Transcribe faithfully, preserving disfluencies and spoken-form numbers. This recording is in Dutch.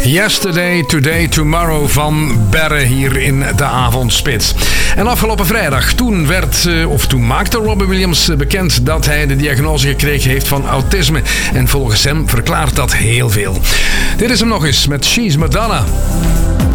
Yesterday, Today, Tomorrow van Berre hier in de avondspits. En afgelopen vrijdag, toen werd, of toen maakte Robbie Williams bekend dat hij de diagnose gekregen heeft van autisme. En volgens hem verklaart dat heel veel. Dit is hem nog eens met She's Madonna.